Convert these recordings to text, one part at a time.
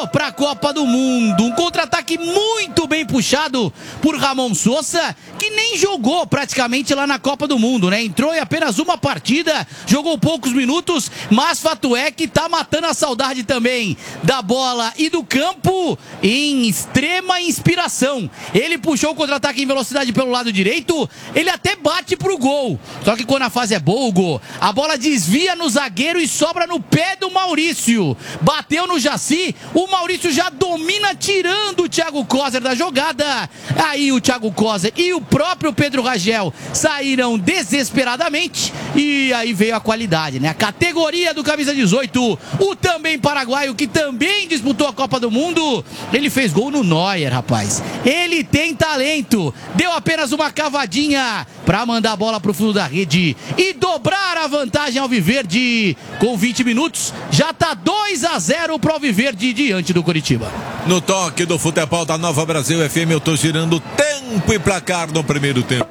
voltou para a Copa do Mundo. Um contra-ataque muito bem puxado por Ramon Sosa, que nem jogou praticamente lá na Copa do Mundo, né? Entrou em apenas uma partida, jogou poucos minutos, mas fato é que tá matando a saudade também da bola e do campo em extrema inspiração. Ele puxou o contra-ataque em velocidade pelo lado direito, ele até bate pro gol. Só que quando a fase é boa, Hugo, a bola desvia no zagueiro e sobra no pé do Maurício. Bateu no Jaci, o Maurício já domina tirando o Thiago Kozer da jogada. Aí o Thiago Kozer e o próprio Pedro Ragel saíram desesperadamente e aí veio a qualidade, né? A categoria do camisa 18, o também paraguaio que também disputou a Copa do Mundo, ele fez gol no Neuer, rapaz. Ele tem talento, deu apenas uma cavadinha para mandar a bola pro fundo da rede e dobrar a vantagem ao Alviverde. Com 20 minutos, já tá 2-0 pro Alviverde diante do Coritiba. No toque do futebol da Nova Brasil FM, eu tô girando tempo e placar no primeiro tempo.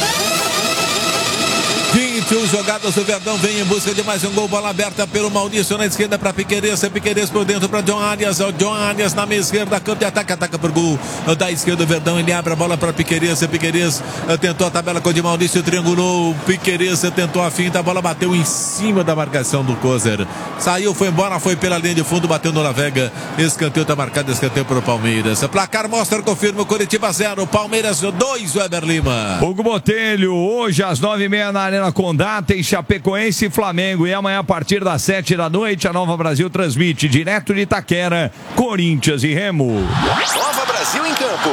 21 jogadas do Verdão, vem em busca de mais um gol, bola aberta pelo Maurício na esquerda para Piquerez por dentro para John Arias, o John Arias na meia esquerda, campo de ataque, ataca por gol da esquerda do Verdão, ele abre a bola para Piquerez tentou a tabela com o de Maurício, triangulou, Piquerez tentou a finta, a bola bateu em cima da marcação do Kozer, saiu, foi embora, foi pela linha de fundo, bateu no Lavega, escanteio, tá marcado, escanteio para o Palmeiras, placar mostra, confirma, Coritiba 0, Palmeiras 2, Weber Lima. Hugo Botelho, hoje às 9h30 na Arena Condá tem Chapecoense e Flamengo, e amanhã a partir das 7 da noite a Nova Brasil transmite direto de Itaquera, Corinthians e Remo. Nova Brasil em campo.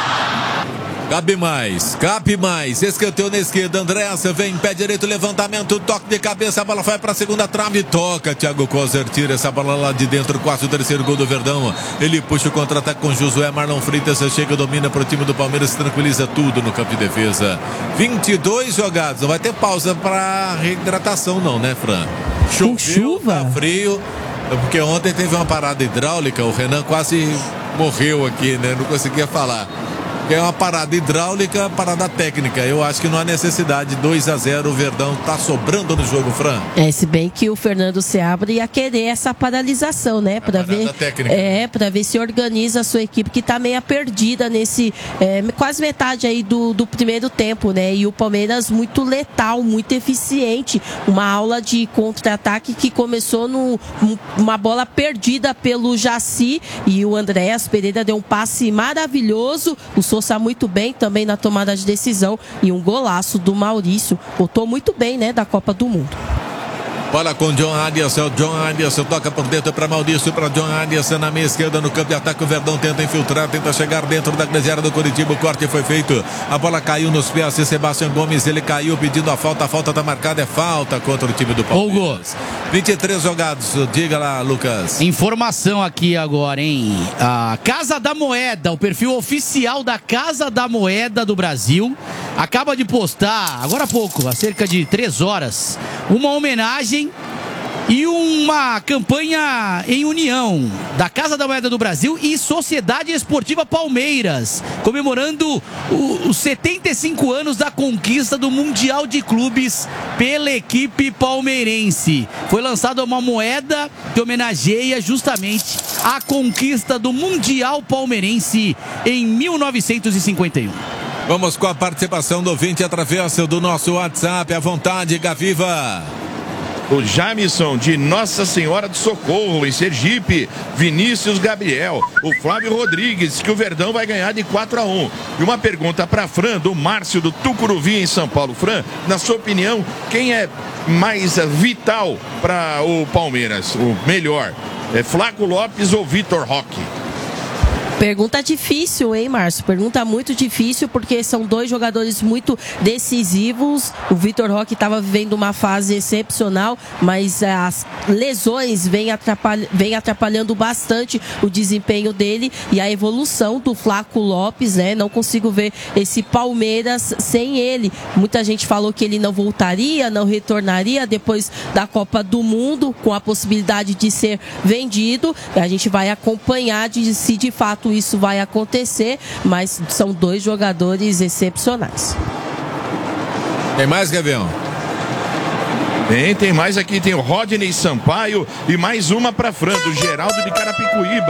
Cabe mais, escanteio na esquerda, Andréas vem, pé direito, levantamento, toque de cabeça, a bola vai para a segunda trave, toca, Thiago Kozer tira essa bola lá de dentro, quase o terceiro gol do Verdão, ele puxa o contra-ataque com Josué, Marlon Freitas chega, domina para o time do Palmeiras, tranquiliza tudo no campo de defesa. 22 jogados, não vai ter pausa para reidratação não, né, Fran? Choveu, tá frio, porque ontem teve uma parada hidráulica, o Renan quase morreu aqui, né, não conseguia falar. É uma parada hidráulica, parada técnica. Eu acho que não há necessidade. 2-0, o Verdão tá sobrando no jogo, Fran. Se bem que o Fernando Seabra ia querer essa paralisação, né? Para ver, técnica. para ver se organiza a sua equipe, que tá meio perdida nesse quase metade aí do primeiro tempo, né? E o Palmeiras muito letal, muito eficiente. Uma aula de contra-ataque que começou numa bola perdida pelo Jaci, e o Andréas Pereira deu um passe maravilhoso. O Sosa muito bem também na tomada de decisão, e um golaço do Maurício, botou muito bem, né, da Copa do Mundo. Bola com John Arias, o John Arias toca por dentro para Maurício, para John Arias na meia esquerda no campo de ataque, o Verdão tenta infiltrar, tenta chegar dentro da grande área do Coritiba, o corte foi feito, a bola caiu nos pés de Sebastião Gomes, ele caiu pedindo a falta tá marcada, é falta contra o time do Palmeiras. 23 jogados, diga lá, Lucas. Informação aqui agora, hein? A Casa da Moeda, o perfil oficial da Casa da Moeda do Brasil, acaba de postar, agora há pouco, há cerca de 3 horas, uma homenagem e uma campanha em união da Casa da Moeda do Brasil e Sociedade Esportiva Palmeiras, comemorando os 75 anos da conquista do Mundial de Clubes pela equipe palmeirense. Foi lançada uma moeda que homenageia justamente a conquista do Mundial Palmeirense em 1951. Vamos com a participação do ouvinte através do nosso WhatsApp. À vontade, Gaviva. O Jamison de Nossa Senhora do Socorro, em Sergipe. Vinícius Gabriel. O Flávio Rodrigues, que o Verdão vai ganhar de 4-1. E uma pergunta para Fran, do Márcio do Tucuruvi, em São Paulo. Fran, na sua opinião, quem é mais vital para o Palmeiras? O melhor? É Flaco Lopes ou Vitor Roque? Pergunta difícil, hein, Márcio? Pergunta muito difícil, porque são dois jogadores muito decisivos. O Vitor Roque estava vivendo uma fase excepcional, mas as lesões vêm atrapalhando bastante o desempenho dele e a evolução do Flaco Lopes, né? Não consigo ver esse Palmeiras sem ele. Muita gente falou que ele não voltaria, não retornaria depois da Copa do Mundo, com a possibilidade de ser vendido. A gente vai acompanhar se de fato isso vai acontecer, mas são dois jogadores excepcionais. Tem mais, Gavião? Tem mais aqui, tem o Rodney Sampaio e mais uma para Fran, do Geraldo de Carapicuíba.